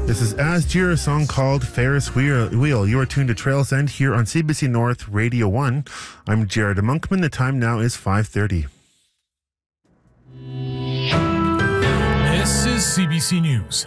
This is Asdir, a song called Ferris Wheel. You are tuned to Trails End here on CBC North Radio 1. I'm Jared Monkman. The time now is 5:30. This is CBC News.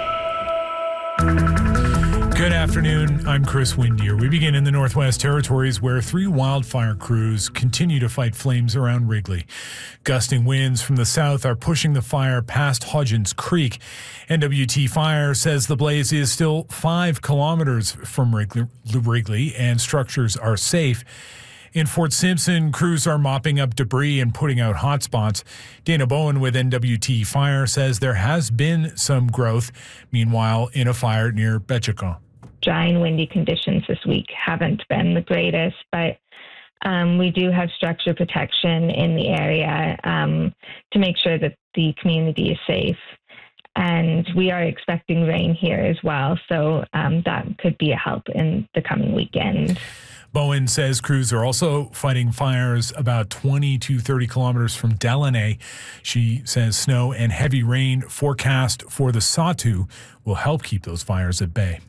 Good afternoon, I'm Chris Windier. We begin in the Northwest Territories where 3 wildfire crews continue to fight flames around Wrigley. Gusting winds from the south are pushing the fire past Hodgins Creek. NWT Fire says the blaze is still 5 kilometers from Wrigley and structures are safe. In Fort Simpson, crews are mopping up debris and putting out hotspots. Dana Bowen with NWT Fire says there has been some growth. Meanwhile, in a fire near Betchicon. Dry and windy conditions this week haven't been the greatest, but we do have structure protection in the area to make sure that the community is safe. And we are expecting rain here as well, so that could be a help in the coming weekend. Bowen says crews are also fighting fires about 20 to 30 kilometers from Delaney. She says snow and heavy rain forecast for the Sawtoo will help keep those fires at bay.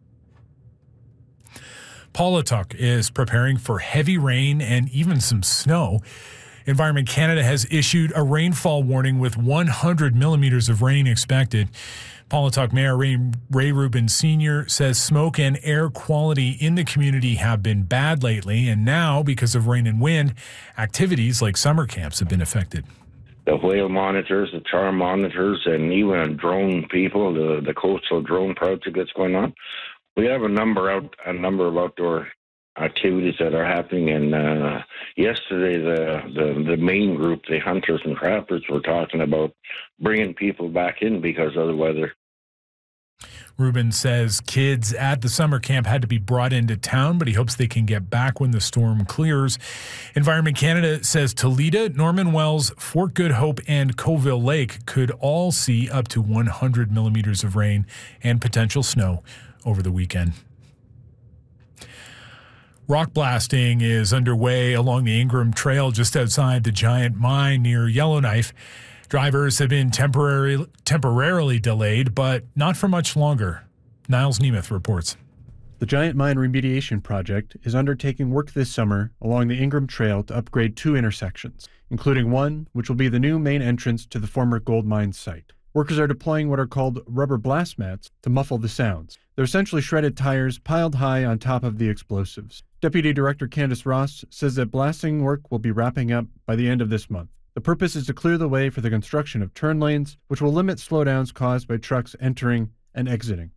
Paulatuk is preparing for heavy rain and even some snow. Environment Canada has issued a rainfall warning with 100 millimeters of rain expected. Paulatuk Mayor Ray Rubin Sr. says smoke and air quality in the community have been bad lately, and now, because of rain and wind, activities like summer camps have been affected. The whale monitors, the charm monitors, and even drone people, the coastal drone project that's going on. We have a number of outdoor activities that are happening, and yesterday the main group, the hunters and trappers, were talking about bringing people back in because of the weather. Rubin says kids at the summer camp had to be brought into town, but he hopes they can get back when the storm clears. Environment Canada says Toledo, Norman Wells, Fort Good Hope, and Coville Lake could all see up to 100 millimeters of rain and potential snow over the weekend. Rock blasting is underway along the Ingram Trail just outside the Giant Mine near Yellowknife. Drivers have been temporarily delayed, but not for much longer. Niles Nemeth reports. The Giant Mine Remediation Project is undertaking work this summer along the Ingram Trail to upgrade 2 intersections, including one which will be the new main entrance to the former gold mine site. Workers are deploying what are called rubber blast mats to muffle the sounds. They're essentially shredded tires piled high on top of the explosives. Deputy Director Candice Ross says that blasting work will be wrapping up by the end of this month. The purpose is to clear the way for the construction of turn lanes, which will limit slowdowns caused by trucks entering and exiting.